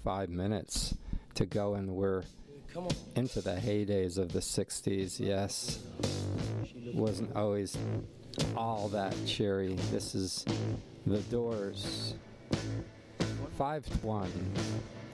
5 minutes to go, and we're into the heydays of the 60s. Yes, wasn't always all that cheery. This is The Doors, 5-1.